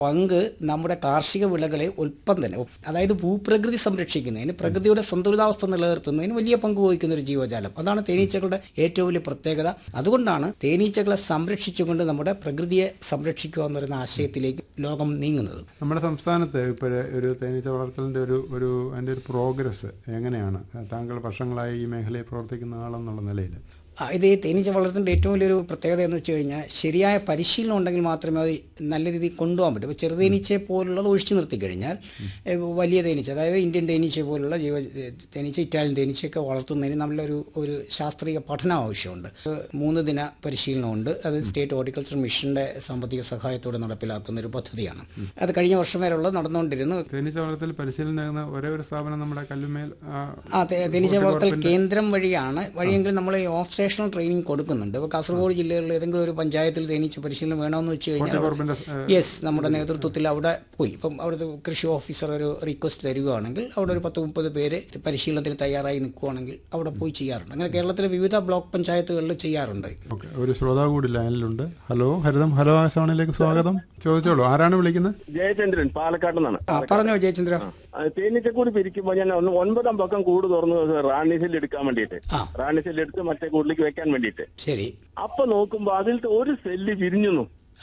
പങ്ക് നമ്മുടെ കാർഷിക വിളകളെ ഉൽപ്പന്നം, അതായത് ഭൂപ്രകൃതി സംരക്ഷിക്കുന്നതിന്, പ്രകൃതിയുടെ സന്തുലിതാവസ്ഥ നിലനിർത്തുന്നതിന് വലിയ പങ്ക് വഹിക്കുന്ന ഒരു ജീവജാലം. അതാണ് തേനീച്ചകളുടെ ഏറ്റവും വലിയ പ്രത്യേകത. അതുകൊണ്ടാണ് തേനീച്ചകളെ സംരക്ഷിച്ചുകൊണ്ട് നമ്മുടെ പ്രകൃതിയെ സംരക്ഷിക്കുക എന്ന് പറയുന്ന ആശയത്തിലേക്ക് ലോകം നീങ്ങുന്നത്. നമ്മുടെ സംസ്ഥാനത്ത് ഇപ്പോൾ ഒരു തേനീച്ച വളർത്തലിൻ്റെ അതിൻ്റെ ഒരു പ്രോഗ്രസ് എങ്ങനെയാണ്? താങ്കൾ വർഷങ്ങളായി ഈ മേഖലയിൽ പ്രവർത്തിക്കുന്ന ആളെന്നുള്ള നിലയിൽ ഇത് ഈ തേനീച്ച വളർത്തുന്നതിൻ്റെ ഏറ്റവും വലിയൊരു പ്രത്യേകത എന്ന് വെച്ച് കഴിഞ്ഞാൽ ശരിയായ പരിശീലനം ഉണ്ടെങ്കിൽ മാത്രമേ അത് നല്ല രീതിയിൽ കൊണ്ടുപോകാൻ പറ്റൂ. ഇപ്പോൾ ചെറുതേനീച്ചയെ പോലുള്ളത് ഒഴിച്ചു നിർത്തി കഴിഞ്ഞാൽ വലിയ തേനീച്ച, അതായത് ഇന്ത്യൻ തേനീച്ച പോലുള്ള തേനീച്ച, ഇറ്റാലിയൻ തേനീച്ചയൊക്കെ വളർത്തുന്നതിന് നല്ലൊരു ശാസ്ത്രീയ പഠനം ആവശ്യമുണ്ട്. 3 ദിന പരിശീലനമുണ്ട്. അത് സ്റ്റേറ്റ് ഹോർട്ടിക്കൾച്ചർ മിഷന്റെ സാമ്പത്തിക സഹായത്തോടെ നടപ്പിലാക്കുന്ന ഒരു പദ്ധതിയാണ്. അത് കഴിഞ്ഞ വർഷം വരെ ഉള്ളത് നടന്നുകൊണ്ടിരുന്നു. തേനീച്ച വളർത്തൽ പരിശീലനം നൽകുന്ന ഒരേ ഒരു സ്ഥാപനം നമ്മുടെ കല്ലുമേൽ തേനീച്ച വളർത്തൽ കേന്ദ്രം വഴിയെങ്കിൽ നമ്മൾ ഓഫ് സ്റ്റേഷണൽ ട്രെയിനിങ് കൊടുക്കുന്നുണ്ട്. ഇപ്പോൾ കാസർഗോഡ് ജില്ലകളിൽ ഏതെങ്കിലും ഒരു പഞ്ചായത്തിൽ തേനീച്ച പരിശീലനം വേണമെന്ന് വെച്ച് കഴിഞ്ഞാൽ നമ്മുടെ നേതൃത്വത്തിൽ അവിടെ പോയി, ഇപ്പം അവിടുത്തെ കൃഷി ഓഫീസർ ഒരു റിക്വസ്റ്റ് തരികയാണെങ്കിൽ അവിടെ ഒരു 10-30 പേര് പരിശീലനത്തിന് തയ്യാറായി നിൽക്കുകയാണെങ്കിൽ അവിടെ പോയി ചെയ്യാറുണ്ട്. അങ്ങനെ കേരളത്തിലെ വിവിധ ബ്ലോക്ക് പഞ്ചായത്തുകളിൽ ചെയ്യാറുണ്ട്. ഒരു ശ്രോതാവ് കൂടി ലൈനിലുണ്ട്. ഹലോ, ഹരിതം ഹലോ ആകാശവാണിയിലേക്ക് സ്വാഗതം. ചോദിച്ചോളൂ, ആരാണ് വിളിക്കുന്നത്? ജയചന്ദ്രൻ, പാലക്കാട് നിന്നാണ്. പറഞ്ഞോ ജയചന്ദ്ര. തേനീച്ചക്കൂട് പിരിക്കുമ്പോൾ ഞാൻ 9 പക്കം കൂട് തുറന്നു റാണി സെല്ല് എടുക്കാൻ വേണ്ടിയിട്ട്, റാണി സെല്ല് എടുത്ത് മറ്റേ കൂടിലേക്ക് വെക്കാൻ വേണ്ടിയിട്ട്. ശരി. അപ്പൊ നോക്കുമ്പോ അതിലത്തെ ഒരു സെല്ല് വിരിഞ്ഞു.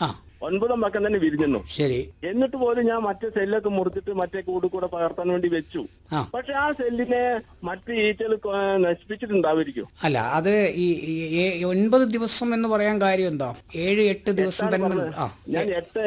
9 പക്കം തന്നെ വിരിഞ്ഞു. ശരി. എന്നിട്ട് പോലും ഞാൻ മറ്റേ സെല്ലൊക്കെ മുറിച്ചിട്ട് മറ്റേ കൂടെ പകർത്താൻ വേണ്ടി വെച്ചു. പക്ഷെ ആ സെല്ലിനെ മറ്റു ഈച്ചകൾ നശിപ്പിച്ചിട്ടുണ്ടാവുമായിരിക്കും. അല്ല, അത് ഈ 9 ദിവസം എന്ന് പറയാൻ കാര്യം എന്താ? 7-8 ദിവസം തന്നെ. ഞാൻ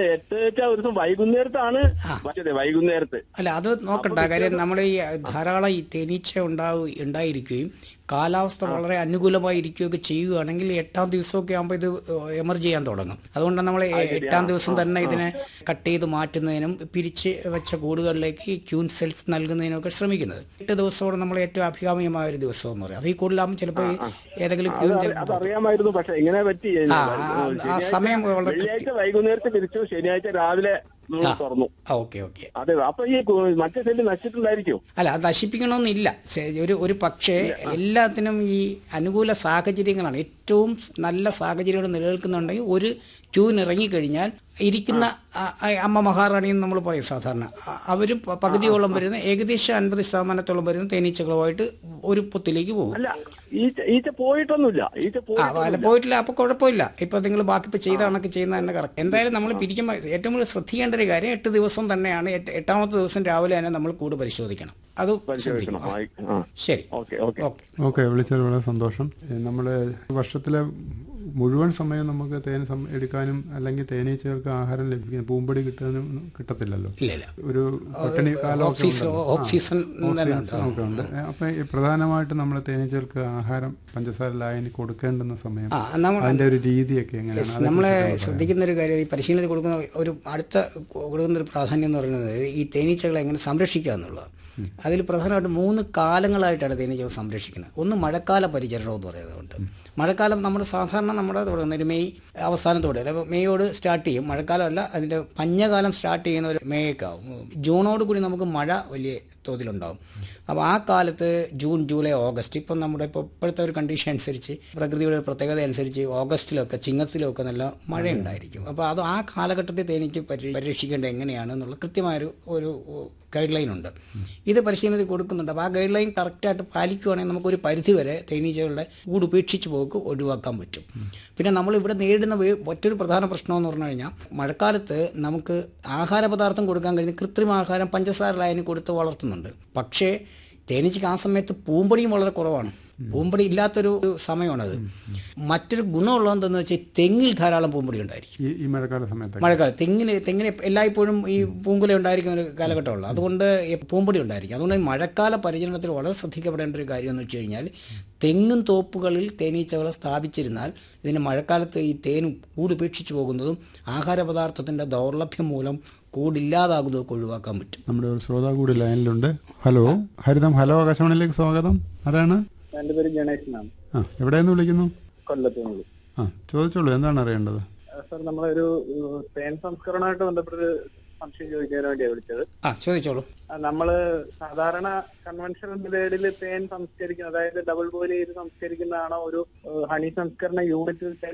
8 ഒരു ദിവസം വൈകുന്നേരത്താണ് മറ്റേ വൈകുന്നേരത്ത്. അല്ല, അത് നോക്കണ്ട കാര്യം. നമ്മുടെ ഈ ധാരാളം ഈ തേനീച്ച ഉണ്ടായിരിക്കുകയും കാലാവസ്ഥ വളരെ അനുകൂലമായിരിക്കുകയൊക്കെ ചെയ്യുകയാണെങ്കിൽ 8-ാം ദിവസമൊക്കെ ആകുമ്പോൾ ഇത് എമർജ് ചെയ്യാൻ തുടങ്ങും. അതുകൊണ്ടാണ് നമ്മൾ 8-ാം ദിവസം തന്നെ ഇതിനെ കട്ട് ചെയ്ത് മാറ്റുന്നതിനും പിരിച്ച് വെച്ച കൂടുകളിലേക്ക് ക്യൂൻ സെൽസ് നൽകുന്നതിനൊക്കെ ശ്രമിക്കുന്നത്. 8 ദിവസത്തോടെ നമ്മൾ ഏറ്റവും അഭികാമ്യമായ ഒരു ദിവസം എന്ന് പറയും. അത് ഈ കൂടുതലാകുമ്പോൾ ചിലപ്പോൾ ഏതെങ്കിലും അറിയാമായിരുന്നു. പക്ഷെ എങ്ങനെ പറ്റി? ആ സമയം വെള്ളിയാഴ്ച വൈകുന്നേരത്തെ പിരിച്ചു, ശനിയാഴ്ച രാവിലെ തുറന്നു. അതെ. അപ്പൊ ഈ മറ്റേ സെല്ല് നശിച്ചിട്ടുണ്ടായിരിക്കും. അല്ല, അത് നശിപ്പിക്കണമെന്നില്ല. ഒരു പക്ഷേ എല്ലാത്തിനും ഈ അനുകൂല സാഹചര്യങ്ങളാണ്. ഏറ്റവും നല്ല സാഹചര്യം നിലനിൽക്കുന്നുണ്ടെങ്കിൽ ഒരു ക്യൂന് ഇറങ്ങിക്കഴിഞ്ഞാൽ ഇരിക്കുന്ന അമ്മ മഹാറാണി എന്ന് നമ്മൾ പറയും സാധാരണ, അവരും പകുതിയോളം വരുന്ന ഏകദേശം 50% വരുന്ന തേനീച്ചകളുമായിട്ട് ഒരു പൊത്തിലേക്ക് പോകും. ഈച്ച പോയിട്ടൊന്നുമില്ല. പോയിട്ടില്ല. അപ്പൊ കുഴപ്പമില്ല. ഇപ്പൊ നിങ്ങൾ ബാക്കി ചെയ്ത കണക്ക് ചെയ്യുന്ന തന്നെ കറക്റ്റ്. എന്തായാലും നമ്മൾ പിരിക്കുമ്പോൾ ഏറ്റവും കൂടുതൽ ശ്രദ്ധിക്കേണ്ട ഒരു കാര്യം 8 ദിവസം തന്നെയാണ്. 8-ാമത്തെ ദിവസം രാവിലെ തന്നെ നമ്മൾ കൂട് പരിശോധിക്കണം. അത് ശരി. ഓക്കെ, വിളിച്ചത് വളരെ സന്തോഷം. നമ്മള് വർഷത്തിലെ മുഴുവൻ സമയം നമുക്ക് തേൻ എടുക്കാനും അല്ലെങ്കിൽ തേനീച്ചകൾക്ക് ആഹാരം ലഭിക്കാനും പൂമ്പൊടി കിട്ടത്തില്ലല്ലോ. ഒരു പട്ടിണി കാലമൊക്കെ ഉണ്ട്. അപ്പൊ പ്രധാനമായിട്ടും നമ്മൾ തേനീച്ചകൾക്ക് ആഹാരം പഞ്ചസാര ലായനി കൊടുക്കേണ്ടുന്ന സമയം അതിന്റെ ഒരു രീതിയൊക്കെ എങ്ങനെയാണ്? നമ്മളെ ശ്രദ്ധിക്കുന്ന ഒരു കാര്യം, ഈ പരിശീലനത്തിൽ കൊടുക്കുന്ന ഒരു പ്രാധാന്യം എന്ന് പറയുന്നത് ഈ തേനീച്ചകളെ എങ്ങനെ സംരക്ഷിക്കുക എന്നുള്ളതാണ്. അതിൽ പ്രധാനമായിട്ട് 3 കാലങ്ങളായിട്ടാണ് തേനീച്ചകൾ സംരക്ഷിക്കുന്നത്. ഒന്ന് മഴക്കാല പരിചരണം എന്ന് പറയുന്നതുകൊണ്ട്. മഴക്കാലം നമ്മുടെ സാധാരണ തുടങ്ങുന്ന ഒരു മെയ് അവസാനത്തോടെ, അല്ലെങ്കിൽ മെയ്യോട് സ്റ്റാർട്ട് ചെയ്യും. മഴക്കാലമല്ല, അതിൻ്റെ മഞ്ഞകാലം സ്റ്റാർട്ട് ചെയ്യുന്ന ഒരു മെയ്യൊക്കെ ആവും. ജൂണോട് കൂടി നമുക്ക് മഴ വലിയ തോതിലുണ്ടാവും. അപ്പോൾ ആ കാലത്ത് ജൂൺ, ജൂലൈ, ഓഗസ്റ്റ്, ഇപ്പം നമ്മുടെ ഇപ്പോഴത്തെ ഒരു കണ്ടീഷൻ അനുസരിച്ച്, പ്രകൃതിയുടെ ഒരു പ്രത്യേകത അനുസരിച്ച് ഓഗസ്റ്റിലൊക്കെ ചിങ്ങത്തിലൊക്കെ നല്ല മഴയുണ്ടായിരിക്കും. അപ്പോൾ അത് ആ കാലഘട്ടത്തിൽ തേനീച്ച പരിരക്ഷിക്കേണ്ടത് എങ്ങനെയാണെന്നുള്ള കൃത്യമായൊരു ഗൈഡ് ലൈൻ ഉണ്ട്. ഇത് പരിശീലനത്തിൽ കൊടുക്കുന്നുണ്ട്. അപ്പോൾ ആ ഗൈഡ് ലൈൻ കറക്റ്റായിട്ട് പാലിക്കുകയാണെങ്കിൽ നമുക്കൊരു പരിധിവരെ തേനീച്ചകളുടെ കൂട് ഉപേക്ഷിച്ച് പോക്ക് ഒഴിവാക്കാൻ പറ്റും. പിന്നെ നമ്മളിവിടെ നേരിടുന്ന മറ്റൊരു പ്രധാന പ്രശ്നം എന്ന് പറഞ്ഞു കഴിഞ്ഞാൽ, മഴക്കാലത്ത് നമുക്ക് ആഹാര പദാർത്ഥം കൊടുക്കാൻ കഴിയുന്ന കൃത്രിമാഹാരം പഞ്ചസാര ലായനി കൊടുത്ത് വളർത്തുന്നുണ്ട്. പക്ഷേ തേനീച്ചയ്ക്ക് ആ സമയത്ത് പൂമ്പൊടിയും വളരെ കുറവാണ്. പൂമ്പൊടി ഇല്ലാത്തൊരു സമയമാണത്. മറ്റൊരു ഗുണമുള്ളതെന്ന് വെച്ചാൽ തെങ്ങിൽ ധാരാളം പൂമ്പൊടി ഉണ്ടായിരിക്കും ഈ മഴക്കാലം. തെങ്ങിന് എല്ലായ്പ്പോഴും ഈ പൂങ്കുല ഉണ്ടായിരിക്കുന്ന ഒരു കാലഘട്ടമുള്ളൂ. അതുകൊണ്ട് പൂമ്പൊടി ഉണ്ടായിരിക്കും. അതുകൊണ്ട് മഴക്കാല പരിചരണത്തിൽ വളരെ ശ്രദ്ധിക്കപ്പെടേണ്ട ഒരു കാര്യം എന്ന് വെച്ച് കഴിഞ്ഞാൽ, തെങ്ങും തോപ്പുകളിൽ തേനീച്ചകളെ സ്ഥാപിച്ചിരുന്നാൽ ഇതിന് മഴക്കാലത്ത് ഈ തേൻ കൂടുപേക്ഷിച്ചു പോകുന്നതും ആഹാര പദാർത്ഥത്തിൻ്റെ ദൗർലഭ്യം മൂലം കൂടില്ലാതാകുന്നതൊക്കെ ഒഴിവാക്കാൻ പറ്റും. നമ്മുടെ ഒരു ശ്രോതാവ് കൂടി ലൈനിലുണ്ട്. ഹലോ, ഹരിതം ഹലോ ആകാശവാണിയിലേക്ക് സ്വാഗതം. ആരാണ്? എന്റെ പേര് ഗണേശനാണ്. എവിടെയെന്ന് വിളിക്കുന്നു? കൊല്ലത്തുനിന്ന്. ചോദിച്ചോളൂ, എന്താണ് അറിയേണ്ടത്? സർ, നമ്മളൊരു തേൻ സംസ്കരണമായിട്ട് ബന്ധപ്പെട്ടൊരു സംശയം ചോദിക്കാൻ വേണ്ടിയാണ് വിളിച്ചത്. ചോദിച്ചോളൂ. നമ്മള് സാധാരണ കൺവെൻഷണൽ മെത്തേഡിൽ തേൻ സംസ്കരിക്കുന്ന, അതായത് ഡബിൾ ബോയിൽ ചെയ്ത് സംസ്കരിക്കുന്നതാണോ ഒരു ഹണി സംസ്കരണ യൂണിറ്റിൽ തേൻ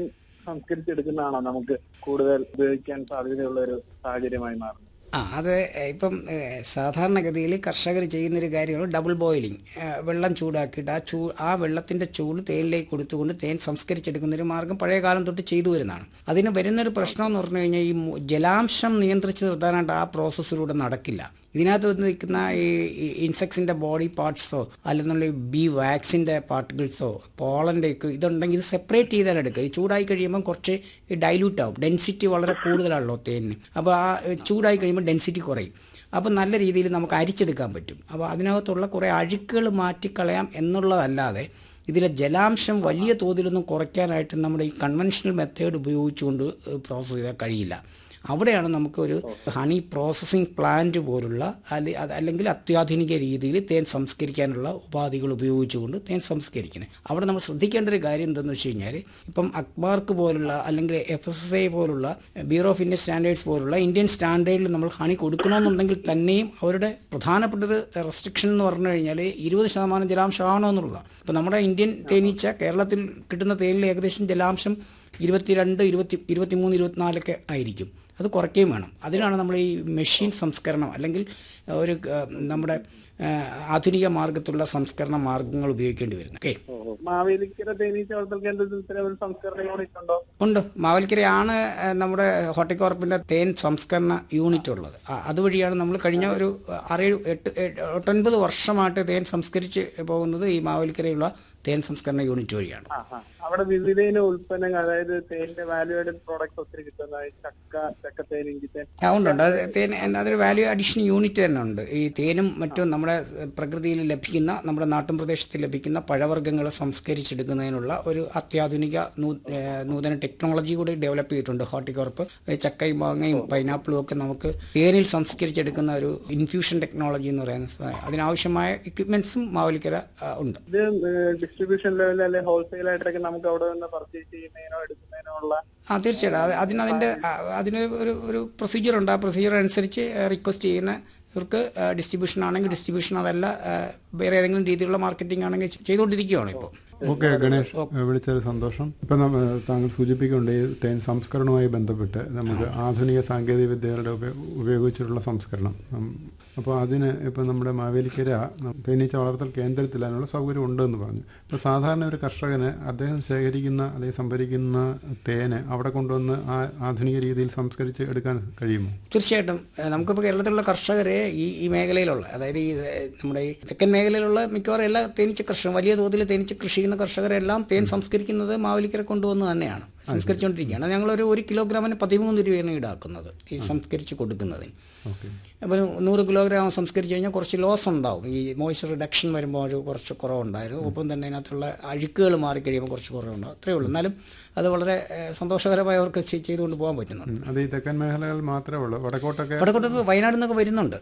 സംസ്കരിച്ചെടുക്കുന്നതാണോ നമുക്ക് കൂടുതൽ ഉപയോഗിക്കാൻ സാധ്യതയുള്ള ഒരു സാഹചര്യമായി മാറുന്നത്? അത് ഇപ്പം സാധാരണഗതിയിൽ കർഷകർ ചെയ്യുന്നൊരു കാര്യമാണ് ഡബിൾ ബോയിലിംഗ്. വെള്ളം ചൂടാക്കിയിട്ട് ആ വെള്ളത്തിൻ്റെ ചൂട് തേനിലേക്ക് കൊടുത്തുകൊണ്ട് തേൻ സംസ്കരിച്ചെടുക്കുന്നൊരു മാർഗ്ഗം പഴയ കാലം തൊട്ട് ചെയ്തു വരുന്നതാണ്. അതിന് വരുന്നൊരു പ്രശ്നം എന്ന് പറഞ്ഞു കഴിഞ്ഞാൽ ഈ ജലാംശം നിയന്ത്രിച്ച് നിർത്താനായിട്ട് ആ പ്രോസസ്സിലൂടെ നടക്കില്ല. ഇതിനകത്ത് വന്ന് നിൽക്കുന്ന ഈ ഇൻസെക്ട്സിൻ്റെ ബോഡി പാർട്സോ അല്ലെങ്കിൽ ബി വാക്സിൻ്റെ പാർട്ടിക്കിൾസോ പോളൻ്റെയൊക്കെ ഇതുണ്ടെങ്കിൽ ഇത് സെപ്പറേറ്റ് ചെയ്താൽ എടുക്കുക. ഈ ചൂടായി കഴിയുമ്പം കുറച്ച് ഡൈല്യൂട്ട് ആവും. ഡെൻസിറ്റി വളരെ കൂടുതലാണല്ലോ തേനിന്. അപ്പോൾ ആ ചൂടായി കഴിയുമ്പോൾ ഡെൻസിറ്റി കുറയും. അപ്പോൾ നല്ല രീതിയിൽ നമുക്ക് അരിച്ചെടുക്കാൻ പറ്റും. അപ്പോൾ അതിനകത്തുള്ള കുറേ അഴുക്കുകൾ മാറ്റിക്കളയാം എന്നുള്ളതല്ലാതെ ഇതിലെ ജലാംശം വലിയ തോതിലൊന്നും കുറയ്ക്കാനായിട്ട് നമ്മുടെ ഈ കൺവെൻഷണൽ മെത്തേഡ് ഉപയോഗിച്ചുകൊണ്ട് പ്രോസസ്സ് ചെയ്താൽ കഴിയില്ല. അവിടെയാണ് നമുക്കൊരു ഹണി പ്രോസസ്സിംഗ് പ്ലാന്റ് പോലുള്ള അല്ലെങ്കിൽ അത്യാധുനിക രീതിയിൽ തേൻ സംസ്കരിക്കാനുള്ള ഉപാധികൾ ഉപയോഗിച്ചുകൊണ്ട് തേൻ സംസ്കരിക്കുന്നത്. അവിടെ നമ്മൾ ശ്രദ്ധിക്കേണ്ട ഒരു കാര്യം എന്താണെന്ന് വെച്ച് കഴിഞ്ഞാൽ, ഇപ്പം അക്ബാർക്ക് പോലുള്ള അല്ലെങ്കിൽ FSSAI പോലുള്ള ബ്യൂറോ ഓഫ് ഇന്ത്യൻ സ്റ്റാൻഡേർഡ്സ് പോലുള്ള ഇന്ത്യൻ സ്റ്റാൻഡേർഡിൽ നമ്മൾ ഹണി കൊടുക്കണമെന്നുണ്ടെങ്കിൽ തന്നെയും അവരുടെ പ്രധാനപ്പെട്ടൊരു റെസ്ട്രിക്ഷൻ എന്ന് പറഞ്ഞു കഴിഞ്ഞാൽ 20% ജലാംശം ആണോ എന്നുള്ളതാണ്. ഇപ്പോൾ നമ്മുടെ ഇന്ത്യൻ തേനീച്ച കേരളത്തിൽ കിട്ടുന്ന തേനിൽ ഏകദേശം ജലാംശം 22, 23, 24 ആയിരിക്കും. അത് കുറയ്ക്കുകയും വേണം. അതിനാണ് നമ്മൾ ഈ മെഷീൻ സംസ്കരണം അല്ലെങ്കിൽ ഒരു നമ്മുടെ ആധുനിക മാർഗത്തിലുള്ള സംസ്കരണ മാർഗങ്ങൾ ഉപയോഗിക്കേണ്ടി വരുന്നത്. ഓക്കെ, മാവേലിക്കര തേനീച്ച വളർത്തൽ കേന്ദ്രത്തിൽ ഇത്തരം സംസ്കരണ യൂണിറ്റ് ഉണ്ടോ? ഉണ്ട്. മാവേലിക്കരയാണ് നമ്മുടെ ഹോർട്ടികോർപ്പിന്റെ തേൻ സംസ്കരണ യൂണിറ്റ് ഉള്ളത്. അതുവഴിയാണ് നമ്മൾ കഴിഞ്ഞ ഒരു 8-9 വർഷമായിട്ട് തേൻ സംസ്കരിച്ച് പോകുന്നത് ഈ മാവേലിക്കരയുള്ള തേൻ സംസ്കരണ യൂണിറ്റ് വഴിയാണ്. അവിടെ വിവിധ ഉൽപ്പന്നങ്ങൾ, അതായത് തേനിന്റെ വാല്യൂ ആഡഡ് പ്രോഡക്ട്സ് ഒത്തിരി കിട്ടുന്നത് ചക്കത്തേൻ, ഇഞ്ചിത്തേൻ ഉണ്ട്. തേൻ അതൊരു വാല്യൂ അഡീഷൻ യൂണിറ്റ് തന്നെ ഉണ്ട്. ഈ തേനും മറ്റും നമ്മുടെ പ്രകൃതിയിൽ ലഭിക്കുന്ന, നമ്മുടെ നാട്ടിൻ പ്രദേശത്ത് ലഭിക്കുന്ന പഴവർഗ്ഗങ്ങളെ സംസ്കരിച്ചെടുക്കുന്നതിനുള്ള ഒരു അത്യാധുനിക നൂതന ടെക്നോളജി കൂടി ഡെവലപ്പ് ചെയ്തിട്ടുണ്ട് ഹോർട്ടികോർപ്പ്. ചക്കയും മാങ്ങയും പൈനാപ്പിളും ഒക്കെ നമുക്ക് തേനിൽ സംസ്കരിച്ചെടുക്കുന്ന ഒരു ഇൻഫ്യൂഷൻ ടെക്നോളജി എന്ന് പറയുന്ന അതിനാവശ്യമായ എക്യുപ്മെന്റ്സും മാവേലിക്കര ഉണ്ട്. ഡിസ്ട്രിബ്യൂഷൻ ലെവലിൽ അല്ലെങ്കിൽ ഹോൾസെയിൽ ആയിട്ടൊക്കെ നമുക്ക് അവിടെ നിന്ന് പർച്ചേസ് ചെയ്യുന്നതിനോ എടുക്കുന്നതിനോ ഉള്ള തീർച്ചയായിട്ടും അതിന് ഒരു പ്രൊസീജിയർ ഉണ്ട്. ആ പ്രൊസീജിയർ അനുസരിച്ച് റിക്വസ്റ്റ് ചെയ്യുന്നവർക്ക് ഡിസ്ട്രിബ്യൂഷൻ ആണെങ്കിൽ ഡിസ്ട്രിബ്യൂഷൻ, അതല്ല വേറെ ഏതെങ്കിലും രീതിയിലുള്ള മാർക്കറ്റിംഗ് ആണെങ്കിൽ ചെയ്തുകൊണ്ടിരിക്കുകയാണ് ഇപ്പോൾ. ഓക്കെ ഗണേഷ്, വിളിച്ചൊരു സന്തോഷം. ഇപ്പം താങ്കൾ സൂചിപ്പിക്കുന്നുണ്ട് ഈ തേൻ സംസ്കരണവുമായി ബന്ധപ്പെട്ട് നമുക്ക് ആധുനിക സാങ്കേതിക വിദ്യകളുടെ ഉപയോഗിച്ചിട്ടുള്ള സംസ്കരണം. അപ്പോൾ അതിന് ഇപ്പം നമ്മുടെ മാവേലിക്കര തേനീച്ച വളർത്തൽ കേന്ദ്രത്തിൽ അതിനുള്ള സൗകര്യം ഉണ്ടെന്ന് പറഞ്ഞു. ഇപ്പോൾ സാധാരണ ഒരു കർഷകന് അദ്ദേഹം ശേഖരിക്കുന്ന അല്ലെങ്കിൽ സംഭരിക്കുന്ന തേന് അവിടെ കൊണ്ടുവന്ന് ആധുനിക രീതിയിൽ സംസ്കരിച്ച് എടുക്കാൻ കഴിയുമോ? തീർച്ചയായിട്ടും. നമുക്കിപ്പോൾ കേരളത്തിലുള്ള കർഷകരെ ഈ മേഖലയിലുള്ള, അതായത് ഈ നമ്മുടെ ഈ തെക്കൻ മേഖലയിലുള്ള മിക്കവാറും എല്ലാ തേനീച്ച കർഷകരും, വലിയ തോതിൽ തേനീച്ച കൃഷി ചെയ്യുന്ന കർഷകരെല്ലാം തേൻ സംസ്കരിക്കുന്നത് മാവേലിക്കര കൊണ്ടുവന്ന് തന്നെയാണ് സംസ്കരിച്ചുകൊണ്ടിരിക്കുകയാണ്. ഞങ്ങളൊരു 1 കിലോഗ്രാമിന് 13 രൂപയാണ് ഈടാക്കുന്നത് ഈ സംസ്കരിച്ച് കൊടുക്കുന്നതിന്. അപ്പോൾ 100 കിലോഗ്രാം സംസ്കരിച്ച് കഴിഞ്ഞാൽ കുറച്ച് ലോസ് ഉണ്ടാവും. ഈ മോയ്സ്ചർ റിഡക്ഷൻ വരുമ്പോൾ കുറച്ച് കുറവുണ്ടായിരുന്നു. ഒപ്പം തന്നെ അതിനകത്തുള്ള അഴുക്കുകൾ മാറിക്കഴിയുമ്പോൾ കുറച്ച് കുറവുണ്ടാവും. അത്രയേ ഉള്ളൂ. എന്നാലും അത് വളരെ സന്തോഷകരമായി അവർക്ക് ചെയ്തുകൊണ്ട് പോകാൻ പറ്റുന്നുണ്ട്. അത് ഈ തെക്കൻ മേഖലകൾ മാത്രമേ ഉള്ളൂ. വടക്കോട്ടൊക്കെ വയനാട്ടിൽ നിന്നൊക്കെ വരുന്നുണ്ട്.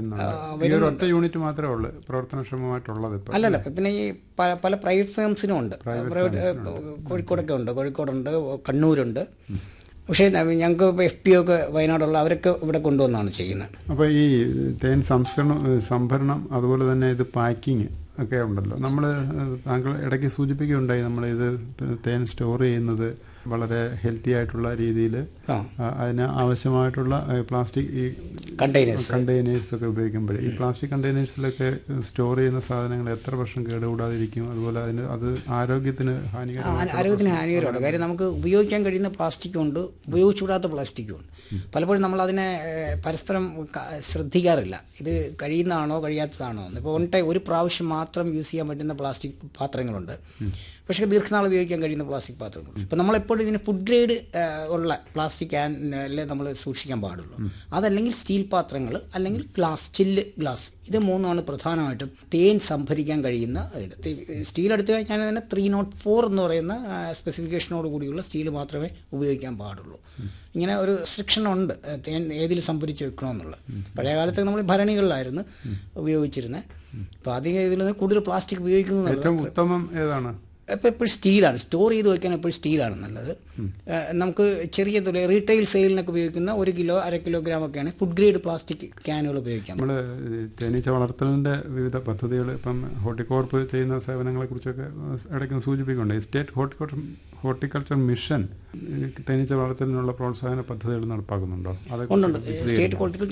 ഒറ്റ യൂണിറ്റ് മാത്രമേ ഉള്ളൂ പ്രവർത്തനക്ഷമമായിട്ടുള്ളത്. അല്ലല്ല, പിന്നെ ഈ പല പ്രൈവറ്റ് ഫേംസിനും ഉണ്ട്. കോഴിക്കോടൊക്കെ ഉണ്ട്, കോഴിക്കോടുണ്ട്, കണ്ണൂരുണ്ട്. പക്ഷേ ഞങ്ങൾക്ക് ഇപ്പോൾ FPO ഒക്കെ വയനാടുള്ള അവരൊക്കെ ഇവിടെ കൊണ്ടുവന്നാണ് ചെയ്യുന്നത്. അപ്പോൾ ഈ തേൻ സംഭരണം അതുപോലെ തന്നെ ഇത് പാക്കിങ് ഒക്കെ ഉണ്ടല്ലോ. താങ്കൾ ഇടയ്ക്ക് സൂചിപ്പിക്കുകയുണ്ടായി നമ്മളിത് തേൻ സ്റ്റോർ ചെയ്യുന്നത് വളരെ ഹെൽത്തി ആയിട്ടുള്ള രീതിയിൽ അതിന് ആവശ്യമായിട്ടുള്ള പ്ലാസ്റ്റിക് ഈ കണ്ടെയ്നേഴ്സ് ഒക്കെ ഉപയോഗിക്കുമ്പോൾ ഈ പ്ലാസ്റ്റിക് കണ്ടെയ്നേഴ്സിലൊക്കെ സ്റ്റോർ ചെയ്യുന്ന സാധനങ്ങൾ എത്ര വർഷം കേടുകൂടാതിരിക്കും? അതുപോലെ അത് ആരോഗ്യത്തിന് ഹാനികരമാണ്. കാര്യം നമുക്ക് ഉപയോഗിക്കാൻ കഴിയുന്ന പ്ലാസ്റ്റിക്കും ഉണ്ട്, ഉപയോഗിച്ചുകൂടാത്ത പ്ലാസ്റ്റിക്കും ഉണ്ട്. പലപ്പോഴും നമ്മളതിനെ പരസ്പരം ശ്രദ്ധിക്കാറില്ല. ഇത് കഴിയുന്നതാണോ കഴിയാത്തതാണോ എന്ന്. ഇപ്പോൾ ഒരു പ്രാവശ്യം മാത്രം യൂസ് ചെയ്യാൻ പറ്റുന്ന പ്ലാസ്റ്റിക് പാത്രങ്ങളുണ്ട്, പക്ഷേ ദീർഘനാൾ ഉപയോഗിക്കാൻ കഴിയുന്ന പ്ലാസ്റ്റിക് പാത്രങ്ങൾ. ഇപ്പോൾ നമ്മളെപ്പോഴും ഇതിന് ഫുഡ് ഗ്രേഡ് ഉള്ള പ്ലാസ്റ്റിക് ക്യാനിലെ നമ്മൾ സൂക്ഷിക്കാൻ പാടുള്ളൂ. അതല്ലെങ്കിൽ സ്റ്റീൽ പാത്രങ്ങൾ, അല്ലെങ്കിൽ ചില്ല് ഗ്ലാസ്. ഇത് മൂന്നുമാണ് പ്രധാനമായിട്ടും തേൻ സംഭരിക്കാൻ കഴിയുന്ന. സ്റ്റീൽ എടുത്തു കഴിഞ്ഞാൽ തന്നെ 304 എന്ന് പറയുന്ന സ്പെസിഫിക്കേഷനോട് കൂടിയുള്ള സ്റ്റീൽ മാത്രമേ ഉപയോഗിക്കാൻ പാടുള്ളൂ. ഇങ്ങനെ ഒരു റെസ്ട്രിക്ഷൻ ഉണ്ട് തേൻ ഏതിൽ സംഭരിച്ച് വെക്കണമെന്നുള്ള. പഴയ കാലത്ത് നമ്മൾ ഭരണികളിലായിരുന്നു ഉപയോഗിച്ചിരുന്നത്. അപ്പോൾ അധികം ഇതിൽ നിന്ന് കൂടുതൽ പ്ലാസ്റ്റിക് ഉപയോഗിക്കുന്നത് ഏറ്റവും ഉത്തമം ഏതാണ്? ഇപ്പോൾ എപ്പോഴും സ്റ്റീലാണ്. സ്റ്റോർ ചെയ്ത് വയ്ക്കാൻ എപ്പോഴും സ്റ്റീലാണ് നല്ലത്. നമുക്ക് ചെറിയ റീറ്റെയിൽ സെയിലിനൊക്കെ ഉപയോഗിക്കുന്ന 1 കിലോ 1/2 കിലോഗ്രാം ഒക്കെയാണ് ഫുഡ് ഗ്രേഡ് പ്ലാസ്റ്റിക് ക്യാനുകൾ ഉപയോഗിക്കാം. നമ്മൾ തേനീച്ച വളർത്തലിൻ്റെ വിവിധ പദ്ധതികൾ, ഇപ്പം ഹോർട്ടികോർപ്പ് ചെയ്യുന്ന സേവനങ്ങളെക്കുറിച്ചൊക്കെ ഇടയ്ക്ക് സൂചിപ്പിക്കുന്നുണ്ട്. സ്റ്റേറ്റ് ഹോർട്ടിക്കൾച്ചർ മിഷൻ തേനീച്ച വളർത്തലിനുള്ള പ്രോത്സാഹന പദ്ധതികൾ നടപ്പാക്കുന്നുണ്ടോ? ഉണ്ട്. State horticulture